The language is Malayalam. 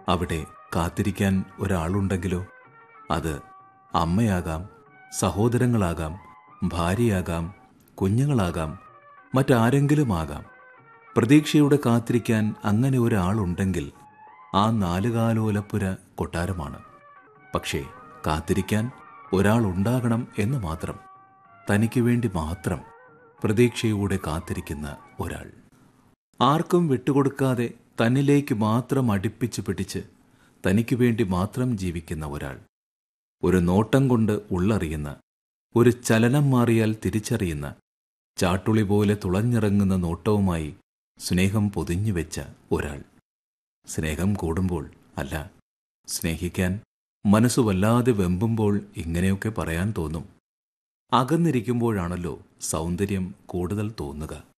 അവിടെ കാത്തിരിക്കാൻ ഒരാളുണ്ടെങ്കിലോ? അത് അമ്മയാകാം, സഹോദരങ്ങളാകാം, ഭാര്യയാകാം, കുഞ്ഞുങ്ങളാകാം, മറ്റാരെങ്കിലുമാകാം. പ്രതീക്ഷയോടെ കാത്തിരിക്കാൻ അങ്ങനെ ഒരാളുണ്ടെങ്കിൽ ആ നാലുകാലോലപ്പുര കൊട്ടാരമാണ്. പക്ഷേ കാത്തിരിക്കാൻ ഒരാളുണ്ടാകണം എന്ന് മാത്രം. തനിക്ക് വേണ്ടി മാത്രം പ്രതീക്ഷയോടെ കാത്തിരിക്കുന്ന ഒരാൾ. ആർക്കും വിട്ടുകൊടുക്കാതെ തന്നിലേക്ക് മാത്രം അടുപ്പിച്ച് പിടിച്ച് തനിക്ക് വേണ്ടി മാത്രം ജീവിക്കുന്ന ഒരാൾ. ഒരു നോട്ടം കൊണ്ട് ഉള്ളറിയുന്ന, ഒരു ചലനം മാറിയാൽ തിരിച്ചറിയുന്ന, ചാട്ടുളി പോലെ തുളഞ്ഞിറങ്ങുന്ന നോട്ടവുമായി സ്നേഹം പൊതിഞ്ഞുവെച്ച ഒരാൾ. സ്നേഹം കൂടുമ്പോൾ, അല്ല, സ്നേഹിക്കാൻ മനസ്സു വല്ലാതെ വെമ്പുമ്പോൾ ഇങ്ങനെയൊക്കെ പറയാൻ തോന്നും. അകന്നിരിക്കുമ്പോഴാണല്ലോ സൗന്ദര്യം കൂടുതൽ തോന്നുക.